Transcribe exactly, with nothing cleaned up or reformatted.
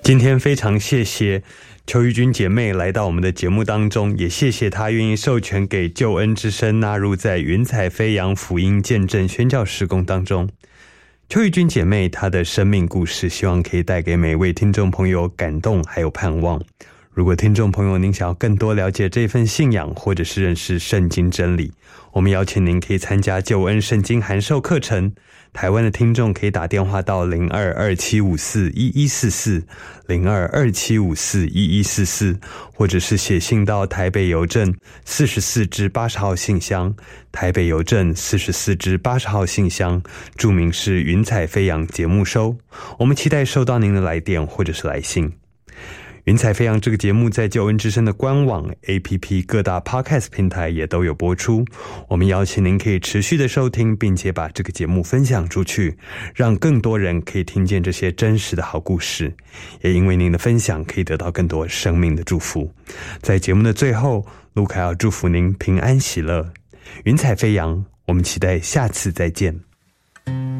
今天非常谢谢邱玉君姐妹来到我们的节目当中，也谢谢她愿意授权给救恩之声纳入在云彩飞扬福音见证宣教事工当中。邱玉君姐妹她的生命故事，希望可以带给每位听众朋友感动还有盼望。如果听众朋友您想要更多了解这份信仰，或者是认识圣经真理，我们邀请您可以参加救恩圣经函授课程。台湾的听众可以打电话到零二二七五四一一四四 零二二七五四一一四四，或者是写信到台北邮政四十四支八十号信箱，台北邮政四十四支八十号信箱，注明是云彩飞扬节目收。我们期待收到您的来电或者是来信。云彩飞扬这个节目在救恩之声的官网 A P P 各大 Podcast 平台也都有播出，我们邀请您可以持续的收听，并且把这个节目分享出去，让更多人可以听见这些真实的好故事，也因为您的分享可以得到更多生命的祝福。在节目的最后，路卡要祝福您平安喜乐，云彩飞扬，我们期待下次再见。